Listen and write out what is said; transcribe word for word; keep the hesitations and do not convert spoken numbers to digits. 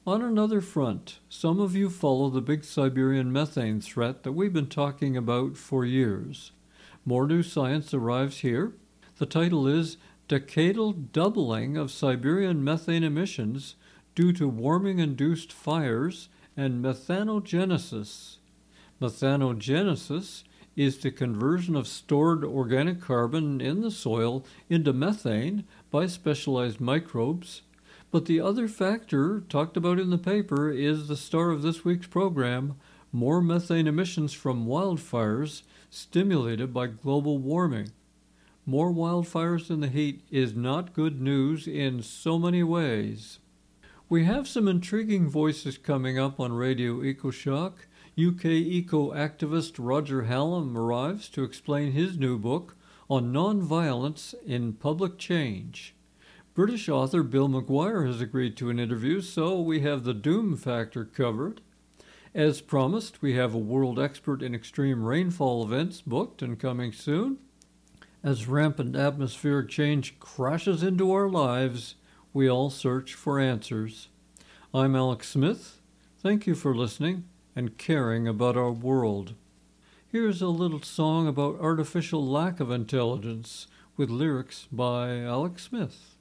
On another front, some of you follow the big Siberian methane threat that we've been talking about for years. More new science arrives here. The title is Decadal Doubling of Siberian Methane Emissions Due to Warming-Induced Fires and Methanogenesis. Methanogenesis is the conversion of stored organic carbon in the soil into methane by specialized microbes. But the other factor talked about in the paper is the star of this week's program, more methane emissions from wildfires stimulated by global warming. More wildfires in the heat is not good news in so many ways. We have some intriguing voices coming up on Radio EcoShock. U K eco-activist Roger Hallam arrives to explain his new book on non-violence in public change. British author Bill McGuire has agreed to an interview, so we have the doom factor covered. As promised, we have a world expert in extreme rainfall events booked and coming soon. As rampant atmospheric change crashes into our lives, we all search for answers. I'm Alex Smith. Thank you for listening and caring about our world. Here's a little song about artificial lack of intelligence with lyrics by Alex Smith.